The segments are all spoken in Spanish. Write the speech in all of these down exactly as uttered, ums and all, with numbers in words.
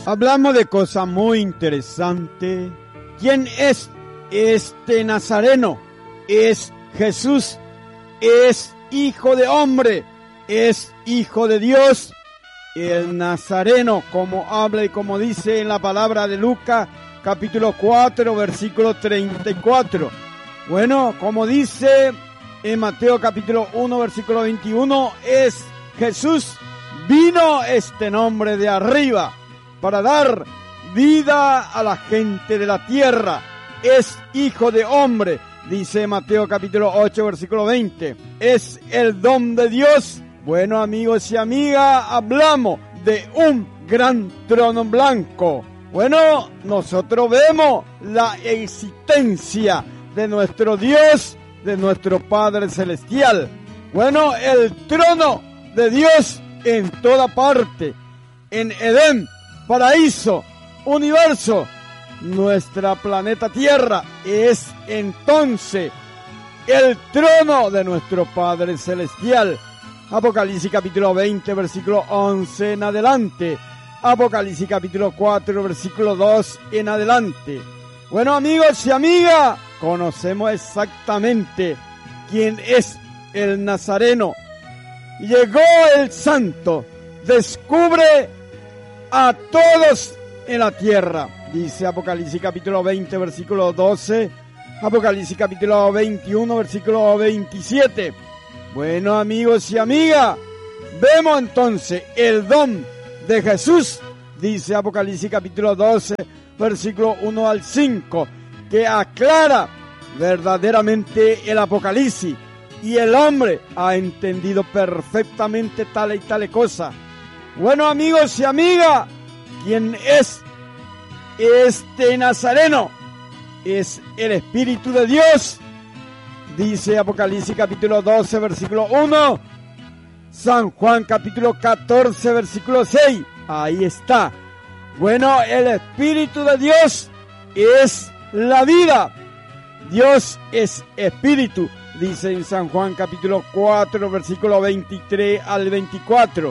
Hablamos de cosas muy interesantes. ¿Quién es este Nazareno? Es Jesús, es hijo de hombre, es hijo de Dios. El Nazareno, como habla y como dice en la palabra de Lucas, capítulo cuatro, versículo treinta y cuatro. Bueno, como dice en Mateo capítulo uno, versículo veintiuno, es Jesús. Vino este nombre de arriba para dar vida a la gente de la tierra. Es hijo de hombre, dice Mateo capítulo ocho, versículo veinte. Es el don de Dios. Bueno, amigos y amigas, hablamos de un gran trono blanco. Bueno, nosotros vemos la existencia de nuestro Dios, de nuestro Padre Celestial. Bueno, el trono de Dios en toda parte, en Edén, paraíso, universo, nuestra planeta Tierra es entonces el trono de nuestro Padre Celestial. Apocalipsis capítulo veinte, versículo once en adelante. Apocalipsis capítulo cuatro, versículo dos en adelante. Bueno, amigos y amigas, conocemos exactamente quién es el Nazareno. Llegó el Santo, descubre a todos en la tierra. Dice Apocalipsis capítulo veinte, versículo doce. Apocalipsis capítulo veintiuno, versículo veintisiete. Bueno, amigos y amigas, vemos entonces el don de Jesús. Dice Apocalipsis capítulo doce, versículo uno al cinco, que aclara verdaderamente el Apocalipsis. Y el hombre ha entendido perfectamente tal y tal cosa. Bueno, amigos y amigas, ¿quién es este Nazareno? Es el Espíritu de Dios. Dice Apocalipsis capítulo doce, versículo uno. San Juan capítulo catorce, versículo seis. Ahí está. Bueno, el Espíritu de Dios es la vida. Dios es Espíritu. Dice en San Juan capítulo cuatro, versículo veintitrés al veinticuatro.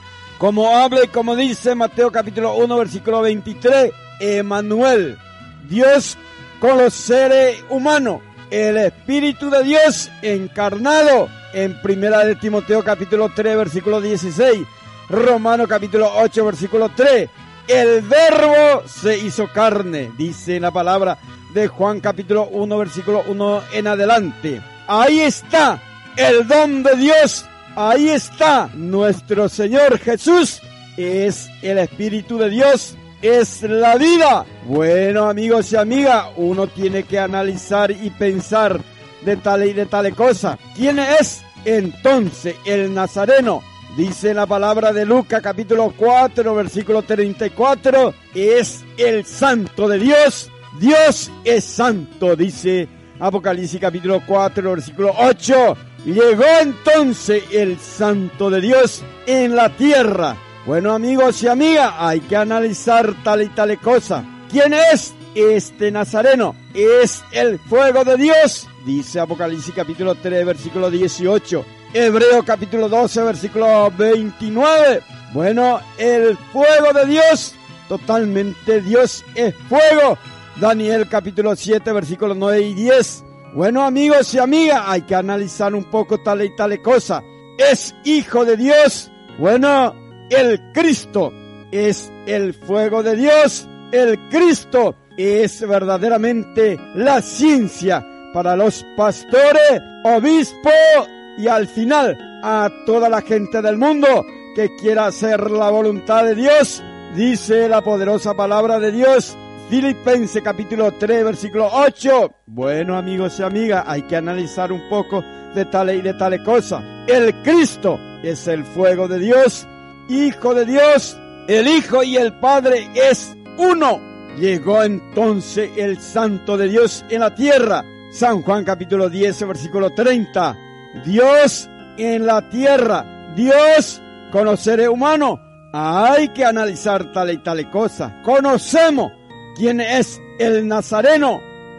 Como habla y como dice Mateo capítulo uno, versículo veintitrés, Emmanuel, Dios con los seres humanos, el Espíritu de Dios encarnado en Primera de Timoteo capítulo tres, versículo dieciséis, Romano capítulo ocho, versículo tres, el Verbo se hizo carne, dice en la palabra de Juan capítulo uno, versículo uno en adelante. Ahí está el don de Dios, ahí está nuestro Señor Jesús, es el Espíritu de Dios, es la vida. Bueno, amigos y amigas, uno tiene que analizar y pensar de tal y de tal cosa. ¿Quién es entonces el Nazareno? Dice la palabra de Lucas capítulo cuatro, versículo treinta y cuatro, es el Santo de Dios. Dios es santo, dice Apocalipsis capítulo cuatro, versículo ocho. Llegó entonces el Santo de Dios en la tierra. Bueno, amigos y amigas, hay que analizar tal y tal cosa. ¿Quién es este Nazareno? Es el fuego de Dios, dice Apocalipsis capítulo tres, versículo dieciocho. Hebreo capítulo doce, versículo veintinueve. Bueno, el fuego de Dios, totalmente Dios es fuego. Daniel capítulo siete, versículos nueve y diez. Bueno, amigos y amigas, hay que analizar un poco tal y tal cosa. Es hijo de Dios. Bueno, el Cristo es el fuego de Dios. El Cristo es verdaderamente la ciencia para los pastores, obispos y al final a toda la gente del mundo que quiera hacer la voluntad de Dios. Dice la poderosa palabra de Dios, Filipenses capítulo tres, versículo ocho. Bueno, amigos y amigas, hay que analizar un poco de tales y de tales cosas. El Cristo es el fuego de Dios, Hijo de Dios. El Hijo y el Padre es uno. Llegó entonces el Santo de Dios en la tierra. San Juan capítulo diez, versículo treinta. Dios en la tierra, Dios con los seres humanos. Hay que analizar tal y tal cosa. Conocemos quién es el Nazareno.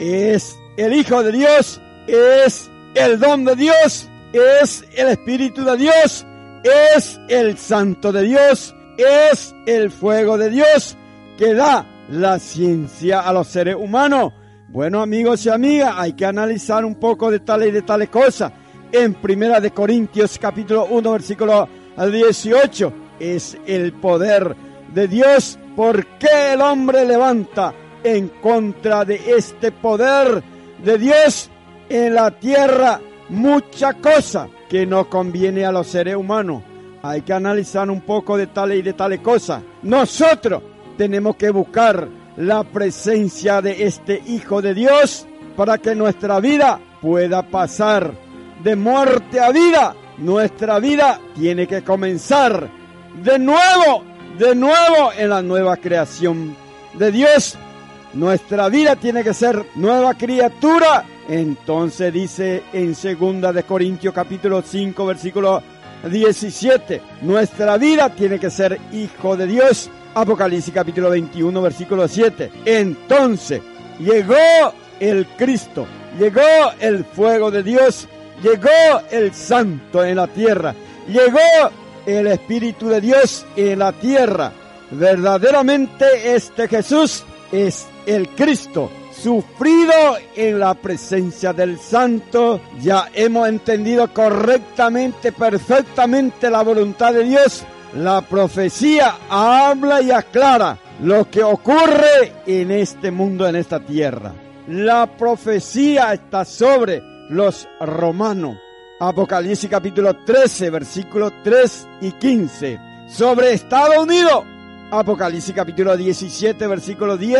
Es el Hijo de Dios, es el don de Dios, es el Espíritu de Dios, es el Santo de Dios, es el fuego de Dios, que da la ciencia a los seres humanos. Bueno, amigos y amigas, hay que analizar un poco de tales y de tales cosas. En Primera de Corintios capítulo uno versículo dieciocho es el poder de Dios. ¿Por qué el hombre levanta en contra de este poder de Dios en la tierra mucha cosa que no conviene a los seres humanos? Hay que analizar un poco de tales y de tales cosas. Nosotros tenemos que buscar la presencia de este Hijo de Dios para que nuestra vida pueda pasar de muerte a vida. Nuestra vida tiene que comenzar de nuevo, de nuevo en la nueva creación de Dios. Nuestra vida tiene que ser nueva criatura. Entonces dice en Segunda de Corintios capítulo cinco versículo diecisiete, nuestra vida tiene que ser hijo de Dios. Apocalipsis capítulo veintiuno versículo siete. Entonces llegó el Cristo, llegó el fuego de Dios, llegó el Santo en la tierra, llegó el Espíritu de Dios en la tierra. Verdaderamente este Jesús es el Cristo, sufrido en la presencia del Santo. Ya hemos entendido correctamente, perfectamente la voluntad de Dios. La profecía habla y aclara lo que ocurre en este mundo, en esta tierra. La profecía está sobre los romanos. Apocalipsis capítulo trece, versículos tres y quince. Sobre Estados Unidos. Apocalipsis capítulo diecisiete, versículo diez.